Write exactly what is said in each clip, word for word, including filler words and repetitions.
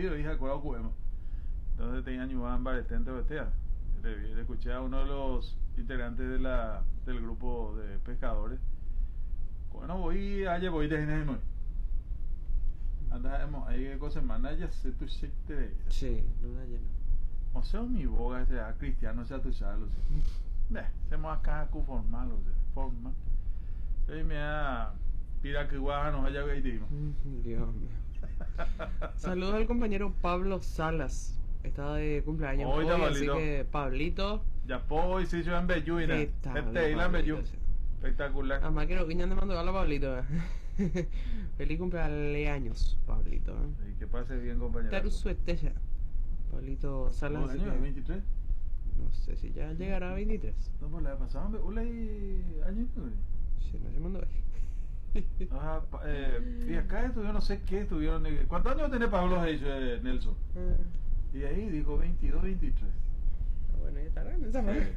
oído, hija, cuál cuemo. Entonces tenía ayudaban baretente bestea. Le, le escuché a uno de los integrantes de la del grupo de pescadores. Bueno, voy, ayer voy de Genemo. Andamos ahí con semana, ya sé tu secte. Sí, luna llena. O sea, mi boga sea cristiano, sea tu chalo. Ne, hacemos acá cu formal, o sea, formal. Y me da pira que guaja nos haya veído. Dios mío. Saludos al compañero Pablo Salas. Está de cumpleaños Hoy, hoy, así Pablito. que Pablito. Ya puedo si yo en Belluina. Está Este bien, y la Bellu. Pablito, sí. Espectacular. Además quiero que de mandar a Pablito. eh. Feliz cumpleaños, Pablito. ¿eh? Y que pase bien, compañero. Tarusuete ya. Pablito Salas. así ¿Año que veintitrés? no sé si ya llegará a veintitrés. No, pues la pasada, hombre. Hola, y año. Sí, no se mandó ahí. Ah, pa- eh, y acá estuvieron, no sé qué estuvieron. eh, ¿Cuántos años tiene Pablo Hecho, eh, Nelson? Ah, Y ahí dijo veintidós, veintitrés. bueno, ya estará en esa manera.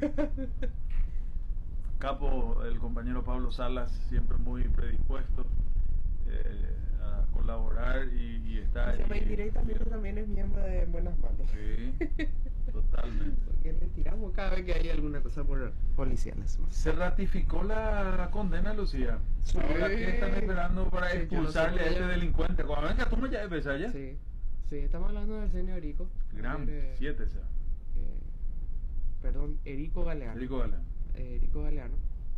Capo, el compañero Pablo Salas, siempre muy predispuesto eh, a colaborar y, y está Se ahí. me diré también, también es miembro de Buenas Manos. Sí, totalmente. Porque le tiramos cada vez que hay alguna cosa por policiales. Se ratificó la condena, Lucía. Sí. Ahora, ¿qué están esperando para Sí, yo expulsarle no sé a por este allá. delincuente? Cuando venga, tú me ya empezás ya. Sí, sí, estamos hablando del señor Erico. Gran, Ayer, eh, siete, o sea. eh, perdón, Erico Galeano. Rico Galeano. Eh, Erico Galeano.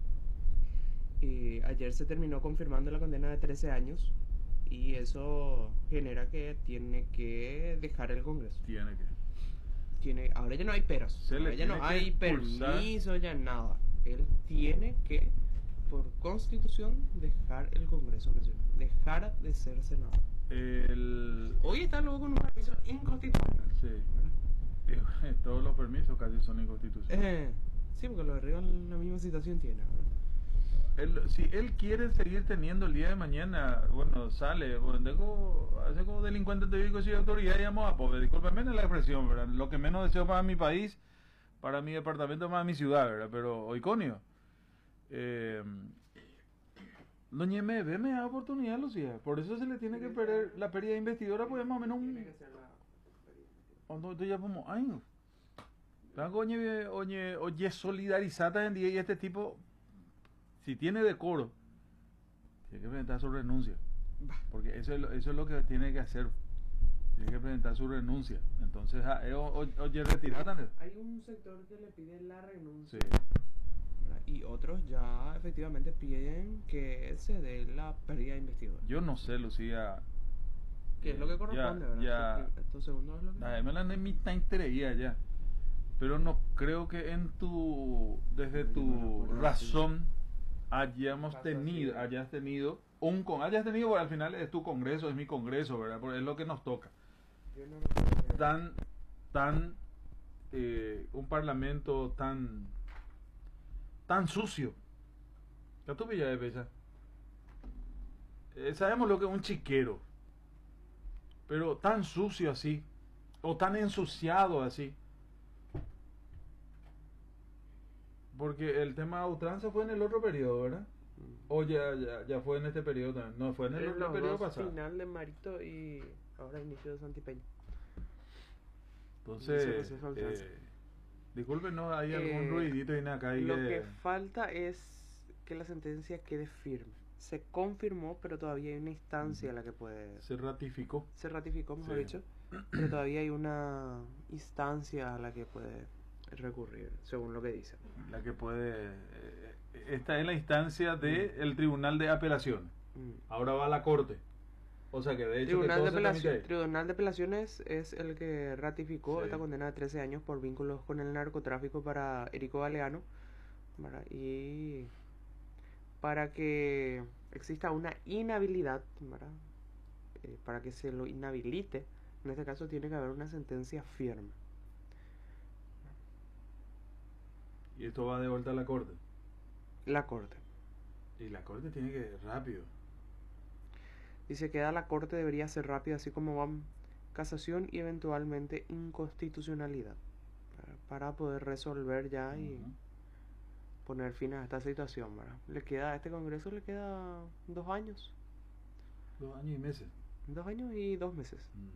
Y ayer se terminó confirmando la condena de trece años. Y eso genera que tiene que dejar el Congreso. Tiene que. Tiene, ahora ya no hay peros. Se le Ahora ya no tiene que hay expulsar. permiso, ya nada. Él tiene que, por constitución, dejar el Congreso Nacional. Dejar de ser senador. El. Hoy está luego con un permiso inconstitucional. Sí. Digo, todos los permisos casi son inconstitucionales. Eh, sí, porque los de arriba la misma situación tiene ahora. Él, si él quiere seguir teniendo el día de mañana, bueno, sale, bueno, tengo, hace como delincuente te digo, si autoridad llamo a pobre, discúlpeme la expresión, ¿verdad? Lo que menos deseo para mi país, para mi departamento, para mi ciudad, ¿verdad? Pero, oiconio, eh, no ñeme, ve, me da oportunidad, Lucía, por eso se le tiene que perder la pérdida de investidora, pues más o menos un, cuando tú ya como, ay, no. Oye, oye, oye, solidarizada en día y este tipo, si tiene decoro, tiene que presentar su renuncia. Porque eso es lo, eso es lo que tiene que hacer. Tiene que presentar su renuncia. Entonces, ah, eh, o- o- oye, retirada. Hay un sector que le pide la renuncia. Sí. ¿verdad? Y otros ya efectivamente piden que se dé la pérdida de investidor. Yo no sé, Lucía. Que es lo que corresponde, ya, ¿verdad? ya. Estos- Estos segundos es lo que... Nada, me la han mitad entreguía ya. Pero no creo que en tu, desde No, yo no tu recuerdo, razón hayamos Pasa tenido, así. hayas tenido un con, hayas tenido, porque al final es tu congreso, es mi congreso, ¿verdad? Porque es lo que nos toca. Yo no recuerdo. Tan, tan, eh, un parlamento tan, tan sucio. ¿Qué tú pillas de pesa? Eh, sabemos lo que es un chiquero, pero tan sucio así, o tan ensuciado así. Porque el tema de ultranza fue en el otro periodo, ¿verdad? O ya, ya, ya fue en este periodo también. No, fue en el En otro los periodo dos, pasado. final de Marito y ahora inicio de Santipeña. Entonces, Dice que se fue ultranza. eh, disculpen, no hay Eh, algún ruidito y nada acá. Y Lo que- que falta es que la sentencia quede firme. Se confirmó, pero todavía hay una instancia a la que puede... se ratificó. Se ratificó, mejor Sí. dicho, pero todavía hay una instancia a la que puede recurrir, según lo que dice. La que puede. eh, esta es la instancia del Tribunal de Apelación. Mm. Ahora va a la Corte. O sea que de hecho. Tribunal que de, todo se tramita Apelación- ahí. Tribunal de Apelaciones es el que ratificó Sí. esta condena de trece años por vínculos con el narcotráfico para Erico Galeano, ¿verdad? Y para que exista una inhabilidad, ¿verdad? Eh, para que se lo inhabilite, en este caso tiene que haber una sentencia firme. Y esto va de vuelta a la Corte. La Corte. Y la Corte tiene que ir rápido. Dice que la Corte debería ser rápida, así como van casación y eventualmente inconstitucionalidad, ¿verdad? Para poder resolver ya y Ujú. poner fin a esta situación, ¿verdad? Le queda a este Congreso le queda dos años, Dos años y meses. dos años y dos meses. Mm.